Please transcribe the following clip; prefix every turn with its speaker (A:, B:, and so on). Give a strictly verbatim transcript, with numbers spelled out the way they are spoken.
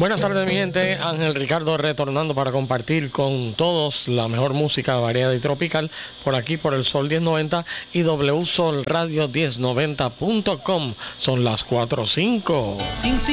A: Buenas tardes, mi gente. Ángel Ricardo retornando para compartir con todos la mejor música variada y tropical por aquí por el Sol diez noventa y W Sol Radio diez noventa punto com. Son las cuatro o cinco.